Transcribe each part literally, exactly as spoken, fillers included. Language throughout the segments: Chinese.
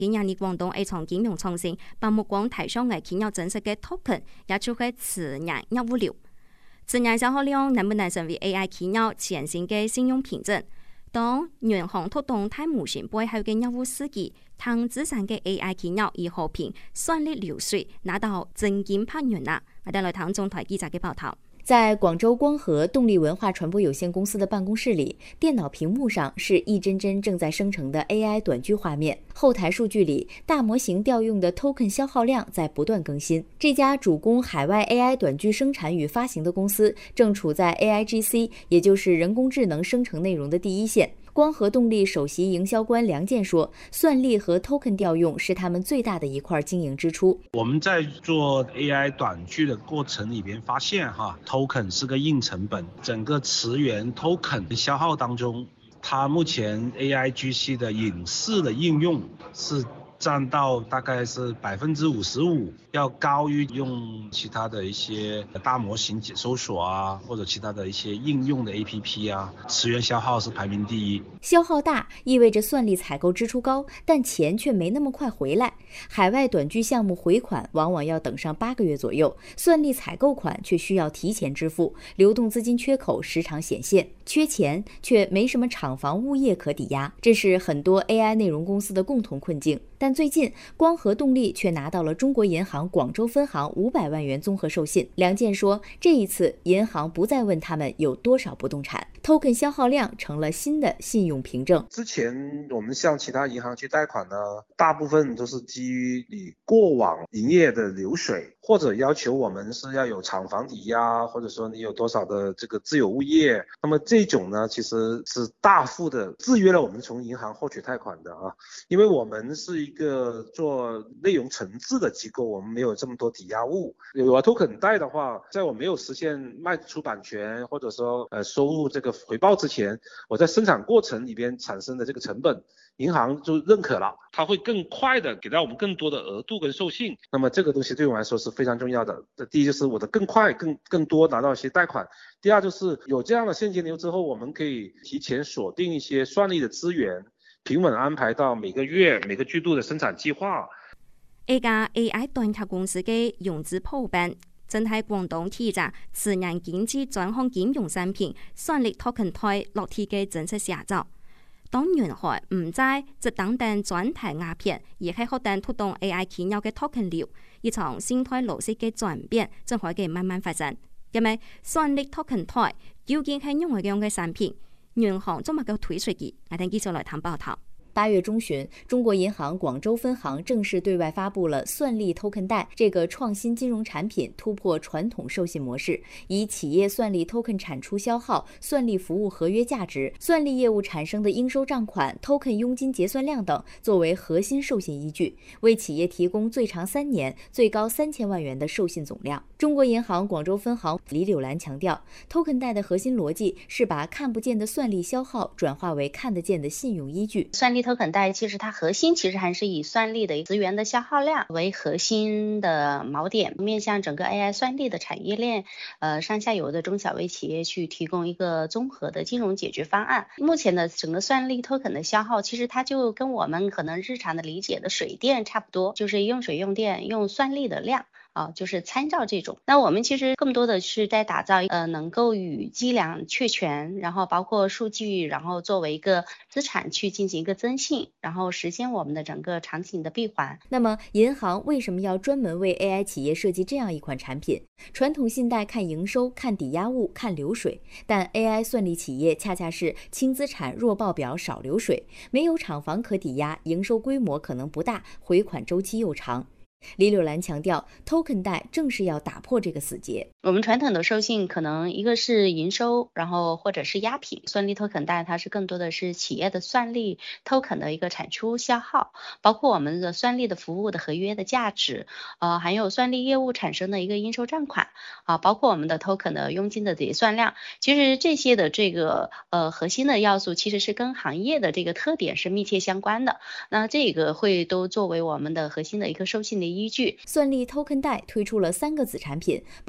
今年的廣東一場金融創新，把目光睇向嘅企業真實嘅 token， 也就係次年業務流。次年消耗量能不能成為 A I 企業前線嘅信用憑證？當銀行推動大模型背後嘅業務司機，ทั้ง資產嘅 A I 企業以和平順利流水，拿到真金白銀啦！我哋來睇中台記者嘅報道。 在廣州光合動力文化傳播有限公司的辦公室裡，電腦屏幕上是一幀幀正在生成的 A I 短劇畫面。後台數據裡，大模型調用的 token 消耗量在不斷更新。這家主攻海外 A I 短劇生產與發行的公司，正處在 A I G C， 也就是人工智能生成內容的第一線。光合動力首席營銷官梁健說，算力和 token 調用是他們最大的一塊經營支出。 我們在做 A I 短劇的過程裡邊發現哈 ，token 是個硬成本，整個詞源 token 消耗當中，它目前 A I G C 的影視的應用是佔到大概是百分之五十五，要高於用其他的一些大模型搜索啊，或者其他的一些應用的 A P P 啊，詞源消耗是排名第一。 消耗大意味着算力採購支出高，但錢卻沒那麼快回來。海外短劇項目回款往往要等上八個月左右，算力採購款卻需要提前支付，流動資金缺口時常顯現。缺錢卻沒什麼廠房物業可抵押，這是很多 A I 內容公司的共同困境。但最近光合動力卻拿到了中國銀行廣州分行五百萬元綜合授信。梁健說，這一次銀行不再問他們有多少不動產 ，token 消耗量成了新的信用憑證。 之前我們向其他銀行去貸款呢，大部分都是基於你過往營業的流水，或者要求我們是要有廠房抵押，或者說你有多少的這個自有物業。那麼這種呢，其實是大幅的制約了我們從銀行獲取貸款的啊，因為我們是一個做內容承製的機構，我們沒有這麼多抵押物。有了 token 貸的話，在我沒有實現賣出版權或者說呃收入這個回報之前，我在生產過程裏邊產生的這個成本，銀行就認可了，它會更快的給到我們更多的額度跟授信。那麼這個東西對我來說是非常重要的。第一就是我的更快、更更多拿到一些貸款。第二就是有這樣的現金流之後，我們可以提前鎖定一些算力的資源，平穩安排到每個月、每個季度的生產計劃。 一家 A I 短劇公司嘅融資破冰，正係廣東提着次年經濟轉向金融產品算力 token 台落地嘅正式寫照。當然係唔再只等等轉題鴉片，而係確定推動 A I 企業嘅 token 流，一場生態邏輯嘅轉變正可以慢慢發生。因為算力 token 台究竟係用乜樣嘅產品？銀行做乜嘅推出嘅？我哋繼續來談報道。 八月中旬，中國銀行廣州分行正式對外發布了算力 token 貸這個創新金融產品，突破傳統授信模式，以企業算力 token 產出消耗、算力服務合約價值、算力業務產生的應收賬款、token 佣金結算量等作為核心授信依據，為企業提供最長三年、最高三千萬元的授信總量。中國銀行廣州分行李柳蘭強調 ，token 貸的核心邏輯是把看不見的算力消耗轉化為看得見的信用依據。 算力 token 貸其實它核心其實還是以算力的資源的消耗量為核心的錨點，面向整個 A I 算力的產業鏈，呃上下游的中小微企業去提供一個綜合的金融解決方案。目前的整個算力 token 的消耗，其實它就跟我們可能日常的理解的水電差不多，就是用水用電用算力的量。啊，就是參照這種。那我們其實更多的是在打造，呃，能夠與計量確權，然後包括數據，然後作為一個資產去進行一個增信，然後實現我們的整個場景的閉環。 那麼，銀行為什麼要專門為 A I 企業設計這樣一款產品？傳統信貸看營收、看抵押物、看流水，但 A I 算力企業恰恰是輕資產、弱報表、少流水，沒有廠房可抵押，營收規模可能不大，回款週期又長。李柳蘭強調 ，token 貸正是要打破這個死結。 我們傳統的授信可能一個是營收，然後或者是押品。算力 token 貸它是更多的是企業的算力 token 的一個產出消耗，包括我們的算力的服務的合約的價值，呃，還有算力業務產生的一個應收賬款，啊，包括我們的 token 的佣金的結算量。其實這些的這個呃核心的要素，其實是跟行業的這個特點是密切相關的。那這個會都作為我們的核心的一個授信的依據。 算力 token 貸推出了三個子產品，包括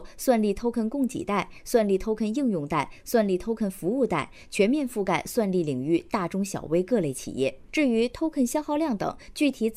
算力 token 供给带、算力 token 应用带、算力 token 服务带，全面覆盖算力领域大中小微各类企业。至于 token 消耗量等具体